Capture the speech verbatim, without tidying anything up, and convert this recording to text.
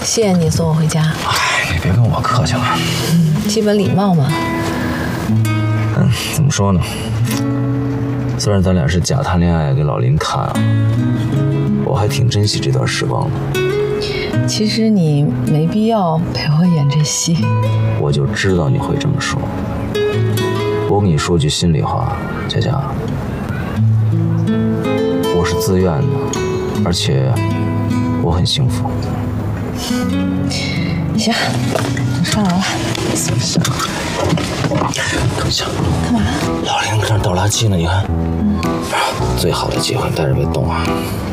谢谢你送我回家。 哎，你别跟我客气了。 嗯，基本礼貌嘛。 嗯，怎么说呢？虽然咱俩是假谈恋爱给老林看啊，我还挺珍惜这段时光的。 其实你没必要陪我演这戏。 我就知道你会这么说。我跟你说句心里话，佳佳，我是自愿的，而且我很幸福。 行，我上来了。 行行。等一下， 干嘛？ 老林搁那倒垃圾呢，你看。嗯、最好的机会，带着别动啊。